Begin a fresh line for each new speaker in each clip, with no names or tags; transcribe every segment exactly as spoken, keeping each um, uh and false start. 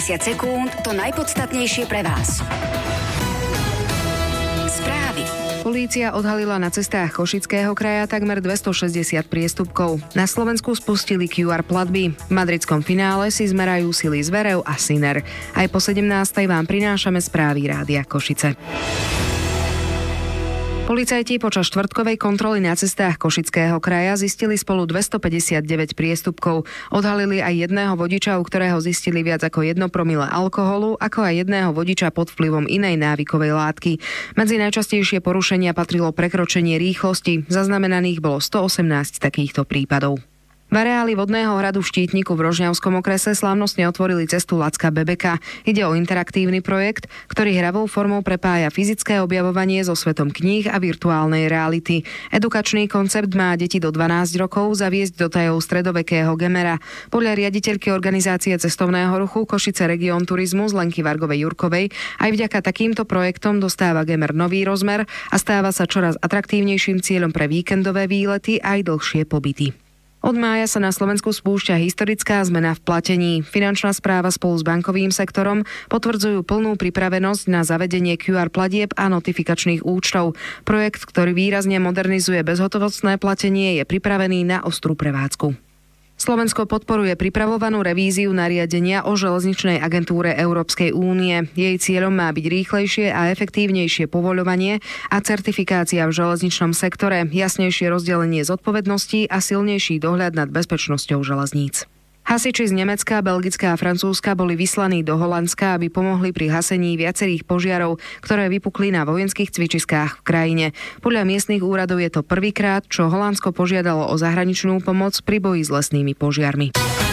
päťdesiat sekúnd to najpodstatnejšie pre vás. Správy.
Polícia odhalila na cestách Košického kraja takmer dvestošesťdesiat priestupkov. Na Slovensku spustili kjú ár platby. V madridskom finále si zmerajú sily Zverev a Sinner. Aj po sedemnástej vám prinášame správy Rádia Košice. Policajti počas štvrtkovej kontroly na cestách Košického kraja zistili spolu dvestopäťdesiatdeväť priestupkov. Odhalili aj jedného vodiča, u ktorého zistili viac ako jedno promile alkoholu, ako aj jedného vodiča pod vplyvom inej návykovej látky. Medzi najčastejšie porušenia patrilo prekročenie rýchlosti. Zaznamenaných bolo stoosemnásť takýchto prípadov. V areáli vodného hradu v Štítniku v Rožňavskom okrese slávnostne otvorili cestu Lacka Bebeka. Ide o interaktívny projekt, ktorý hravou formou prepája fyzické objavovanie so svetom kníh a virtuálnej reality. Edukačný koncept má deti do dvanásť rokov zaviesť do tajov stredovekého Gemera. Podľa riaditeľky organizácie cestovného ruchu Košice Region Turizmus Lenky Vargovej-Jurkovej aj vďaka takýmto projektom dostáva Gemer nový rozmer a stáva sa čoraz atraktívnejším cieľom pre víkendové výlety aj dlhšie pobyty. Od mája sa na Slovensku spúšťa historická zmena v platení. Finančná správa spolu s bankovým sektorom potvrdzujú plnú pripravenosť na zavedenie kjú ár platieb a notifikačných účtov. Projekt, ktorý výrazne modernizuje bezhotovostné platenie, je pripravený na ostrú prevádzku. Slovensko podporuje pripravovanú revíziu nariadenia o železničnej agentúre Európskej únie. Jej cieľom má byť rýchlejšie a efektívnejšie povoľovanie a certifikácia v železničnom sektore, jasnejšie rozdelenie zodpovedností a silnejší dohľad nad bezpečnosťou železníc. Hasiči z Nemecka, Belgicka a Francúzska boli vyslaní do Holandska, aby pomohli pri hasení viacerých požiarov, ktoré vypukli na vojenských cvičiskách v krajine. Podľa miestnych úradov je to prvýkrát, čo Holandsko požiadalo o zahraničnú pomoc pri boji s lesnými požiarmi.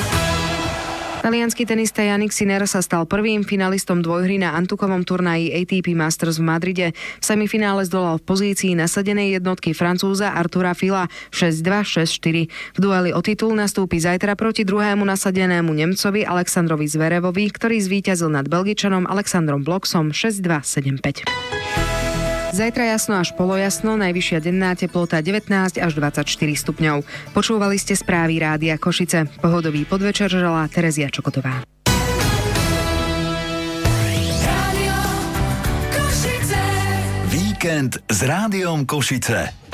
Taliansky tenista Jannik Sinner sa stal prvým finalistom dvojhry na antukovom turnaji á té pé Masters v Madride. V semifinále zdolal v pozícii nasadenej jednotky Francúza Artura Fila šesť dva šesť štyri. V dueli o titul nastúpi zajtra proti druhému nasadenému Nemcovi Alexandrovi Zverevovi, ktorý zvíťazil nad Belgičanom Alexandrom Bloxom šesť dva sedem päť. Zajtra jasno až polojasno, najvyššia denná teplota devätnásť až dvadsaťštyri stupňov. Počúvali ste správy Rádia Košice. Pohodový podvečer želá Terezia Čokotová.
Víkend s Rádiom Košice.